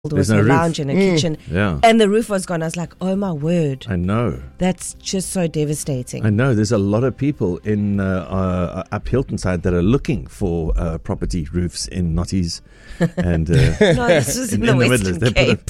with a lounge and a kitchen, Yeah. and the roof was gone. I was like, oh my word. I know. That's just so devastating. I know. There's a lot of people in up Hilton side that are looking for property roofs in Notties and No, this is in the Western Midlands. Cape.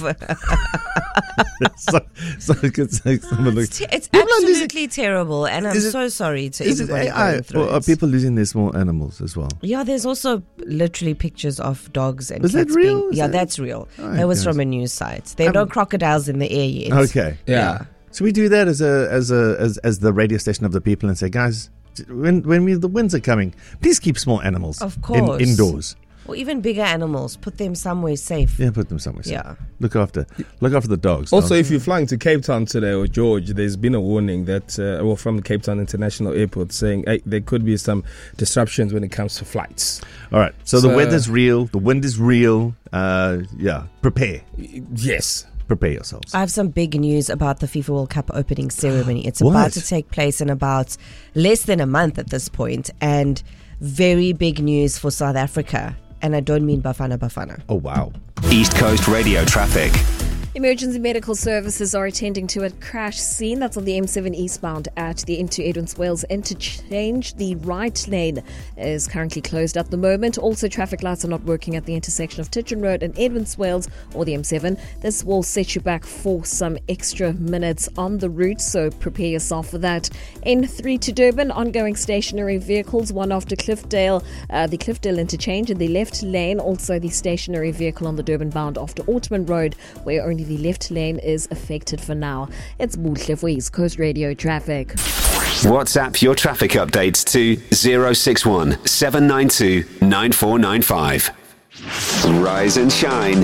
It's absolutely terrible, and I'm so sorry to everybody going through or are it. people losing their small animals as well? Yeah, there's also literally pictures of dogs and Is that cats real? being, that's real. Oh, That was yes. from a news site. There are no crocodiles in the air yet. Okay. Yeah. So we do that as the radio station of the people and say, guys, when the winds are coming, please keep small animals Of course. indoors. Or even bigger animals. Put them somewhere safe. Yeah, put them somewhere safe. Yeah. Look after the dogs. Also, don't- if you're flying to Cape Town today or George, there's been a warning that, from the Cape Town International Airport saying there could be some disruptions when it comes to flights. All right. So the weather's real. The wind is real. Prepare. Yes. Prepare yourselves. I have some big news about the FIFA World Cup opening ceremony. It's What? about to take place in about less than a month at this point, and very big news for South Africa. And I don't mean Bafana Bafana. Oh, wow. East Coast Radio traffic. Emergency medical services are attending to a crash scene that's on the M7 eastbound at the into Edwins Wales interchange. The right lane is currently closed at the moment. Also, traffic lights are not working at the intersection of Titchin Road and Edwins Wales or the M7. This will set you back for some extra minutes on the route, so prepare yourself for that. N3 to Durban, ongoing stationary vehicles, one after Cliffdale, the Cliffdale interchange in the left lane. Also, the stationary vehicle on the Durban bound after Ortman Road, where only the left lane is affected for now. It's Buhle for East Coast Radio traffic. WhatsApp your traffic updates to 061 792 9495. Rise and shine.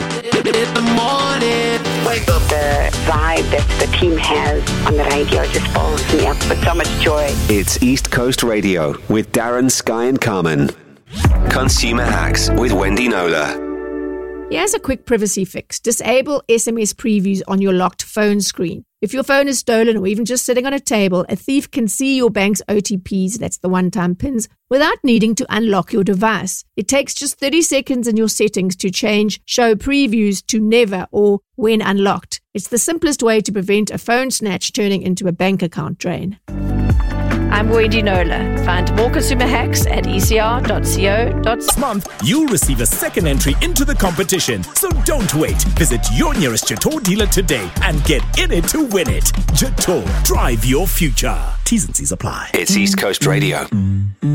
The vibe that the team has on the radio just fills me up with so much joy. It's East Coast Radio with Darren, Sky and Carmen. Consumer Hacks with Wendy Nola. Here's a quick privacy fix. Disable SMS previews on your locked phone screen. If your phone is stolen or even just sitting on a table, a thief can see your bank's OTPs, that's the one-time pins, without needing to unlock your device. It takes just 30 seconds in your settings to change show previews to never or when unlocked. It's the simplest way to prevent a phone snatch turning into a bank account drain. I'm Wendy Nola. Find more consumer hacks at ecr.co.za. This month, you'll receive a second entry into the competition. So don't wait. Visit your nearest Jator dealer today and get in it to win it. Jator, drive your future. T's and C's apply. It's East Coast Radio.